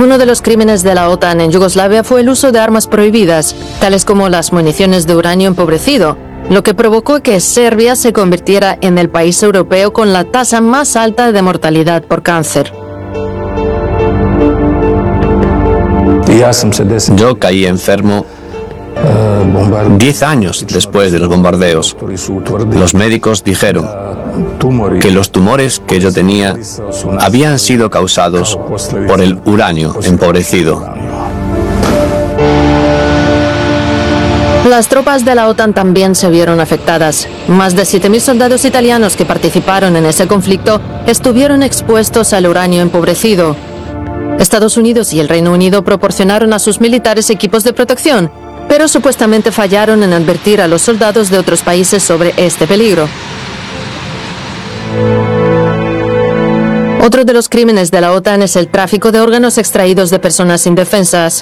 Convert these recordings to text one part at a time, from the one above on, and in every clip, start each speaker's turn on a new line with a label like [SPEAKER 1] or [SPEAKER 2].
[SPEAKER 1] Uno de los crímenes de la OTAN en Yugoslavia fue el uso de armas prohibidas, tales como las municiones de uranio empobrecido, lo que provocó que Serbia se convirtiera en el país europeo con la tasa más alta de mortalidad por cáncer.
[SPEAKER 2] Yo caí enfermo 10 años después de los bombardeos. Los médicos dijeron que los tumores que yo tenía habían sido causados por el uranio empobrecido.
[SPEAKER 1] Las tropas de la OTAN también se vieron afectadas. Más de 7.000 soldados italianos que participaron en ese conflicto estuvieron expuestos al uranio empobrecido. Estados Unidos y el Reino Unido proporcionaron a sus militares equipos de protección, pero supuestamente fallaron en advertir a los soldados de otros países sobre este peligro. Otro de los crímenes de la OTAN es el tráfico de órganos extraídos de personas indefensas.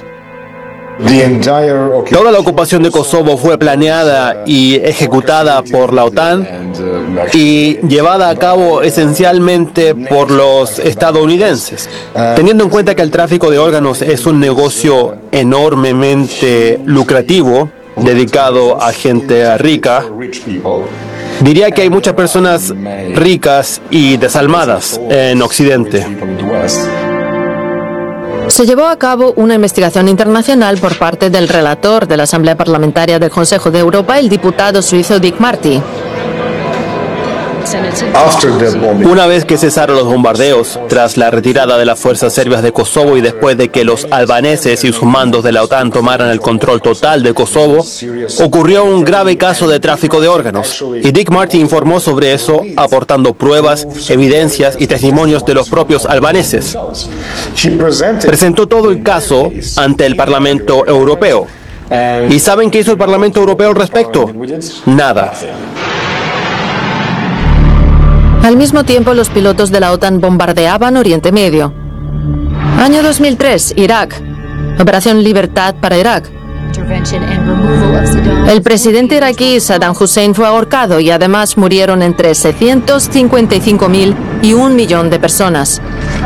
[SPEAKER 3] Toda la ocupación de Kosovo fue planeada y ejecutada por la OTAN y llevada a cabo esencialmente por los estadounidenses. Teniendo en cuenta que el tráfico de órganos es un negocio enormemente lucrativo, dedicado a gente rica, diría que hay muchas personas ricas y desalmadas en Occidente.
[SPEAKER 1] Se llevó a cabo una investigación internacional por parte del relator de la Asamblea Parlamentaria del Consejo de Europa, el diputado suizo Dick Marty.
[SPEAKER 3] Una vez que cesaron los bombardeos, tras la retirada de las fuerzas serbias de Kosovo y después de que los albaneses y sus mandos de la OTAN tomaran el control total de Kosovo, ocurrió un grave caso de tráfico de órganos. Y Dick Marty informó sobre eso, aportando pruebas, evidencias y testimonios de los propios albaneses. Presentó todo el caso ante el Parlamento Europeo. ¿Y saben qué hizo el Parlamento Europeo al respecto? Nada.
[SPEAKER 1] Al mismo tiempo, los pilotos de la OTAN bombardeaban Oriente Medio. Año 2003, Irak. Operación Libertad para Irak. El presidente iraquí Saddam Hussein fue ahorcado y además murieron entre 755.000 y 1 millón de personas.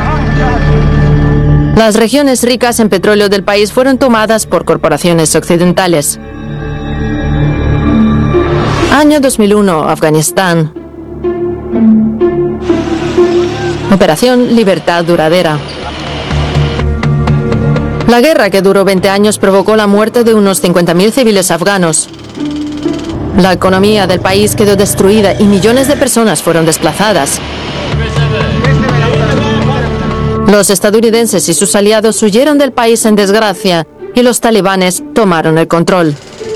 [SPEAKER 1] Las regiones ricas en petróleo del país fueron tomadas por corporaciones occidentales. Año 2001, Afganistán. Operación Libertad Duradera. La guerra, que duró 20 años, provocó la muerte de unos 50.000 civiles afganos. La economía del país quedó destruida y millones de personas fueron desplazadas. Los estadounidenses y sus aliados huyeron del país en desgracia y los talibanes tomaron el control.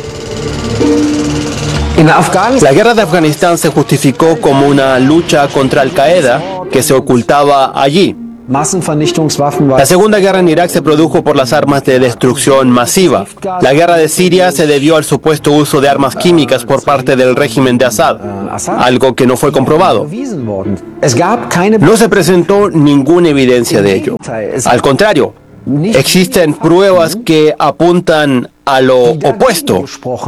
[SPEAKER 3] La guerra de Afganistán se justificó como una lucha contra Al-Qaeda que se ocultaba allí. La segunda guerra en Irak se produjo por las armas de destrucción masiva. La guerra de Siria se debió al supuesto uso de armas químicas por parte del régimen de Assad, algo que no fue comprobado. No se presentó ninguna evidencia de ello. Al contrario, existen pruebas que apuntan a lo opuesto,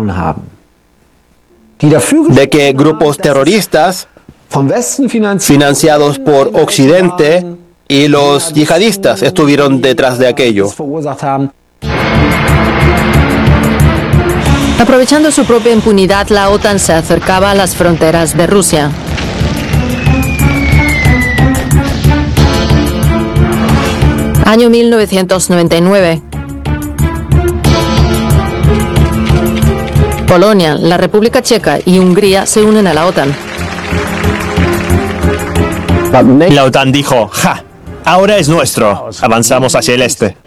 [SPEAKER 3] de que grupos terroristas financiados por Occidente y los yihadistas estuvieron detrás de aquello.
[SPEAKER 1] Aprovechando su propia impunidad, la OTAN se acercaba a las fronteras de Rusia. Año 1999. Polonia, la República Checa y Hungría se unen a la OTAN.
[SPEAKER 4] La OTAN dijo, ¡ja! Ahora es nuestro. Avanzamos hacia el este.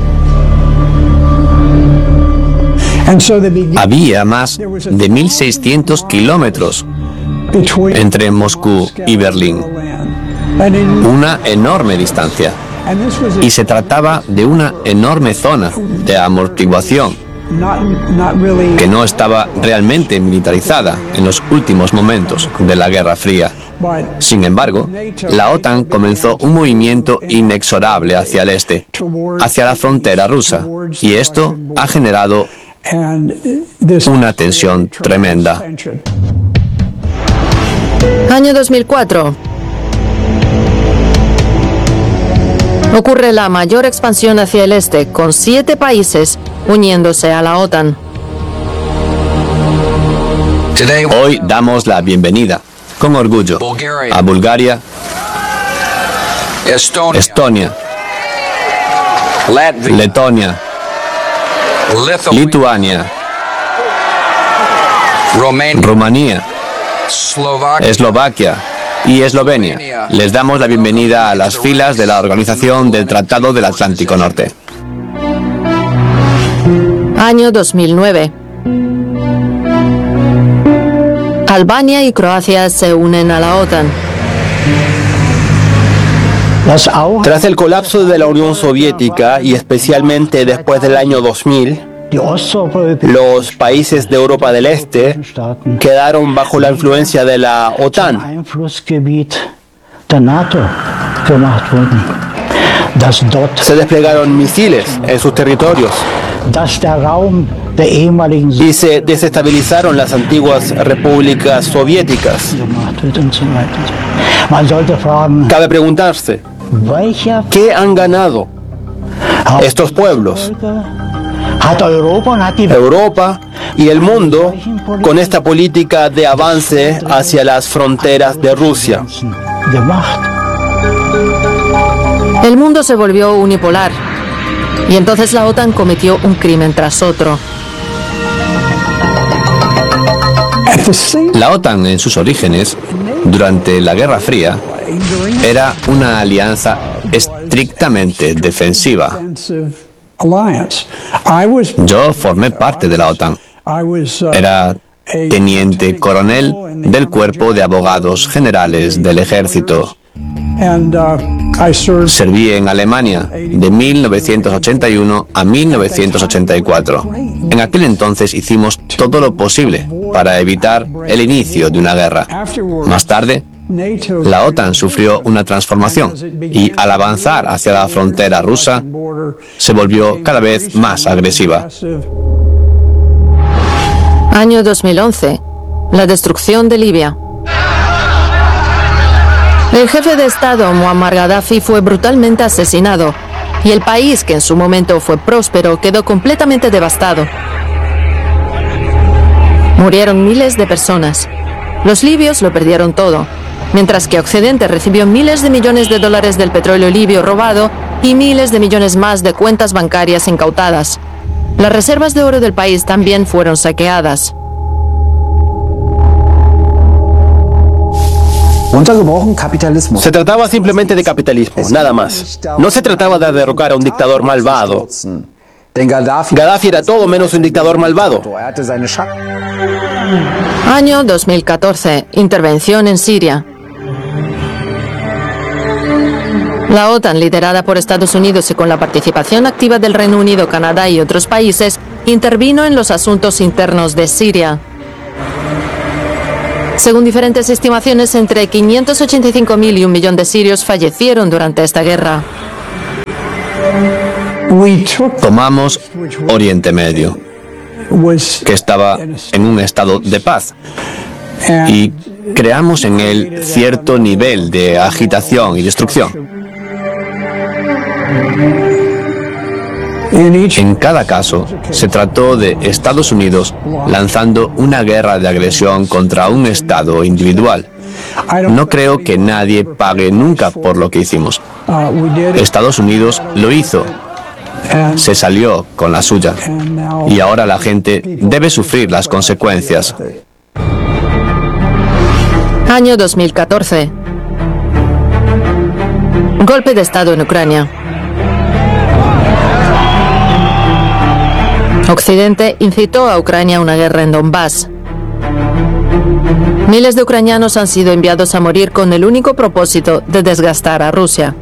[SPEAKER 2] Había más de 1.600 kilómetros entre Moscú y Berlín. Una enorme distancia. Y se trataba de una enorme zona de amortiguación que no estaba realmente militarizada en los últimos momentos de la Guerra Fría. Sin embargo, la OTAN comenzó un movimiento inexorable hacia el este, hacia la frontera rusa, y esto ha generado una tensión tremenda.
[SPEAKER 1] Año 2004. Ocurre la mayor expansión hacia el este, con 7 países uniéndose a la OTAN.
[SPEAKER 2] Hoy damos la bienvenida, con orgullo, a Bulgaria, Estonia, Letonia, Lituania, Rumanía, Eslovaquia y Eslovenia. Les damos la bienvenida a las filas de la Organización del Tratado del Atlántico Norte.
[SPEAKER 1] Año 2009. Albania y Croacia se unen a la OTAN.
[SPEAKER 3] Tras el colapso de la Unión Soviética y especialmente después del año 2000, los países de Europa del Este quedaron bajo la influencia de la OTAN. Se desplegaron misiles en sus territorios y se desestabilizaron las antiguas repúblicas soviéticas. Cabe preguntarse, ¿qué han ganado estos pueblos, Europa y el mundo, con esta política de avance hacia las fronteras de Rusia?
[SPEAKER 1] El mundo se volvió unipolar y entonces la OTAN cometió un crimen tras otro.
[SPEAKER 2] La OTAN en sus orígenes, durante la Guerra Fría, era una alianza estrictamente defensiva. Yo formé parte de la OTAN. Era teniente coronel del Cuerpo de Abogados Generales del Ejército. Serví en Alemania de 1981 a 1984. En aquel entonces hicimos todo lo posible para evitar el inicio de una guerra. Más tarde, la OTAN sufrió una transformación y al avanzar hacia la frontera rusa, se volvió cada vez más agresiva.
[SPEAKER 1] Año 2011. La destrucción de Libia. El jefe de Estado, Muammar Gaddafi, fue brutalmente asesinado y el país, que en su momento fue próspero, quedó completamente devastado. Murieron miles de personas. Los libios lo perdieron todo, mientras que Occidente recibió miles de millones de dólares del petróleo libio robado y miles de millones más de cuentas bancarias incautadas. Las reservas de oro del país también fueron saqueadas.
[SPEAKER 3] Se trataba simplemente de capitalismo, nada más. No se trataba de derrocar a un dictador malvado. Gaddafi era todo menos un dictador malvado.
[SPEAKER 1] Año 2014. Intervención en Siria. La OTAN, liderada por Estados Unidos y con la participación activa del Reino Unido, Canadá y otros países, intervino en los asuntos internos de Siria. Según diferentes estimaciones, entre 585.000 y 1 millón de sirios fallecieron durante esta guerra.
[SPEAKER 2] Tomamos Oriente Medio, que estaba en un estado de paz, y creamos en él cierto nivel de agitación y destrucción. En cada caso, se trató de Estados Unidos lanzando una guerra de agresión contra un Estado individual. No creo que nadie pague nunca por lo que hicimos. Estados Unidos lo hizo. Se salió con la suya. Y ahora la gente debe sufrir las consecuencias.
[SPEAKER 1] Año 2014. Golpe de Estado en Ucrania. Occidente incitó a Ucrania a una guerra en Donbass. Miles de ucranianos han sido enviados a morir con el único propósito de desgastar a Rusia.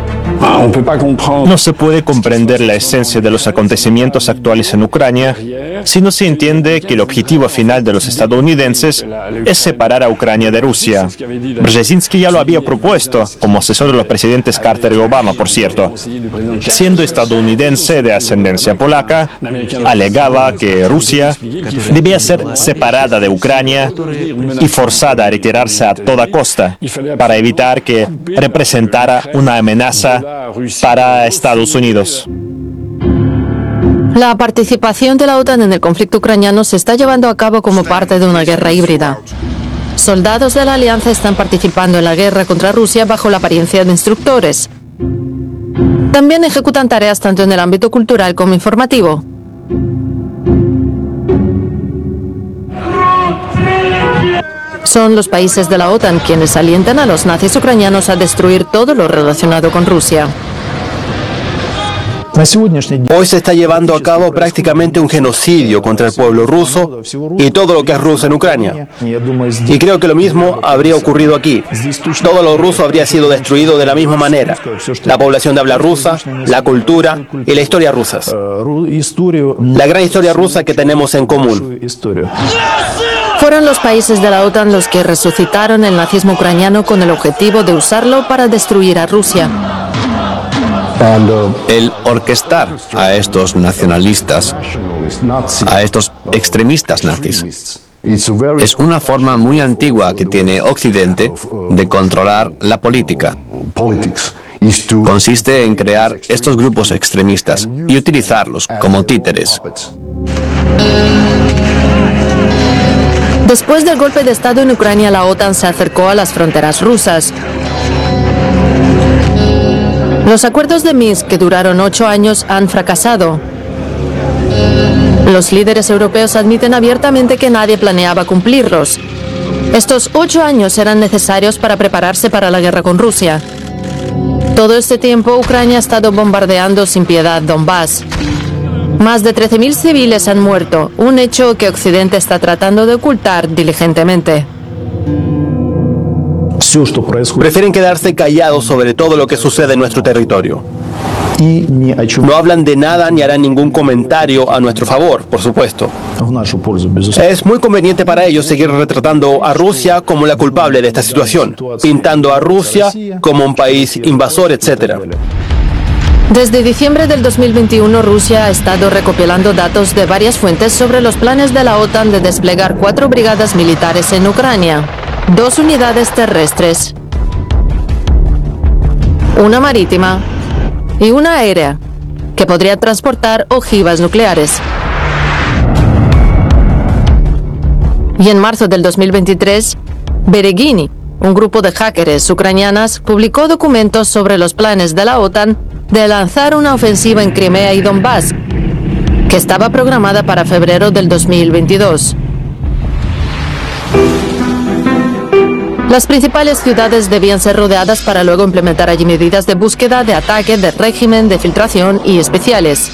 [SPEAKER 4] No se puede comprender la esencia de los acontecimientos actuales en Ucrania si no se entiende que el objetivo final de los estadounidenses es separar a Ucrania de Rusia. Brzezinski ya lo había propuesto, como asesor de los presidentes Carter y Obama, por cierto. Siendo estadounidense de ascendencia polaca, alegaba que Rusia debía ser separada de Ucrania y forzada a retirarse a toda costa para evitar que representara una amenaza para Estados Unidos.
[SPEAKER 1] La participación de la OTAN en el conflicto ucraniano se está llevando a cabo como parte de una guerra híbrida. Soldados de la alianza están participando en la guerra contra Rusia bajo la apariencia de instructores. También ejecutan tareas tanto en el ámbito cultural como informativo. Son los países de la OTAN quienes alientan a los nazis ucranianos a destruir todo lo relacionado con Rusia.
[SPEAKER 3] Hoy se está llevando a cabo prácticamente un genocidio contra el pueblo ruso y todo lo que es ruso en Ucrania. Y creo que lo mismo habría ocurrido aquí. Todo lo ruso habría sido destruido de la misma manera. La población de habla rusa, la cultura y la historia rusas. La gran historia rusa que tenemos en común.
[SPEAKER 1] Fueron los países de la OTAN los que resucitaron el nazismo ucraniano con el objetivo de usarlo para destruir a Rusia.
[SPEAKER 2] El orquestar a estos nacionalistas, a estos extremistas nazis, es una forma muy antigua que tiene Occidente de controlar la política. Consiste en crear estos grupos extremistas y utilizarlos como títeres.
[SPEAKER 1] Después del golpe de Estado en Ucrania, la OTAN se acercó a las fronteras rusas. Los acuerdos de Minsk, que duraron 8 años, han fracasado. Los líderes europeos admiten abiertamente que nadie planeaba cumplirlos. Estos 8 años eran necesarios para prepararse para la guerra con Rusia. Todo este tiempo, Ucrania ha estado bombardeando sin piedad Donbass. Más de 13.000 civiles han muerto, un hecho que Occidente está tratando de ocultar diligentemente.
[SPEAKER 3] Prefieren quedarse callados sobre todo lo que sucede en nuestro territorio. No hablan de nada ni harán ningún comentario a nuestro favor, por supuesto. Es muy conveniente para ellos seguir retratando a Rusia como la culpable de esta situación, pintando a Rusia como un país invasor, etc.
[SPEAKER 1] Desde diciembre del 2021, Rusia ha estado recopilando datos de varias fuentes sobre los planes de la OTAN de desplegar 4 brigadas militares en Ucrania, 2 unidades terrestres, una marítima y una aérea, que podría transportar ojivas nucleares. Y en marzo del 2023, Beregini, un grupo de hackers ucranianas, publicó documentos sobre los planes de la OTAN de lanzar una ofensiva en Crimea y Donbass, que estaba programada para febrero del 2022. Las principales ciudades debían ser rodeadas para luego implementar allí medidas de búsqueda, de ataque, de régimen, de filtración y especiales.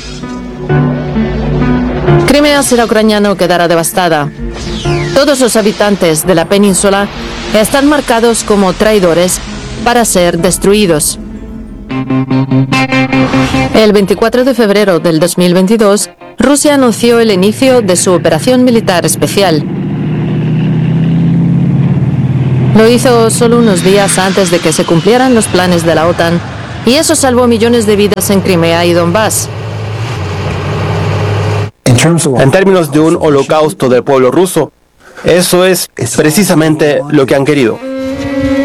[SPEAKER 1] Crimea será ucraniana o quedará devastada. Todos los habitantes de la península están marcados como traidores para ser destruidos. El 24 de febrero del 2022, Rusia anunció el inicio de su operación militar especial. Lo hizo solo unos días antes de que se cumplieran los planes de la OTAN, y eso salvó millones de vidas en Crimea y Donbass.
[SPEAKER 3] En términos de un holocausto del pueblo ruso, eso es precisamente lo que han querido.